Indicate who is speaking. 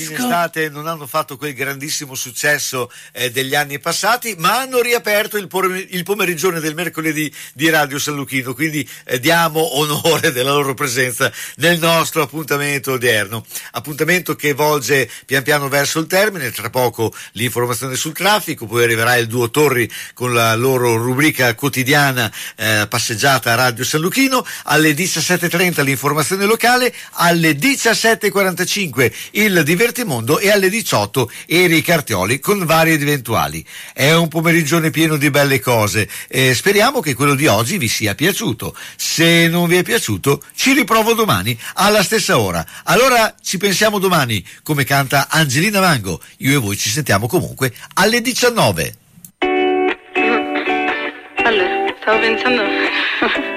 Speaker 1: in estate non hanno fatto quel grandissimo successo degli anni passati, ma hanno riaperto il pomeriggione del mercoledì di Radio San Luchino, quindi diamo onore della loro presenza nel nostro appuntamento odierno, appuntamento che volge pian piano verso il termine. Tra poco l'informazione sul traffico, poi arriverà il Duo Torri con la loro rubrica quotidiana passeggiata a Radio San Luchino, alle 17:30 l'informazione locale, alle 17:45 il divertimento e alle 18 Eri Cartioli con vari ed eventuali. È un pomeriggione pieno di belle cose, speriamo che quello di oggi vi sia piaciuto. Se non vi è piaciuto ci riprovo domani alla stessa ora, allora ci pensiamo domani, come canta Angelina Mango. Io e voi ci sentiamo comunque alle 19.
Speaker 2: Allora, stavo pensando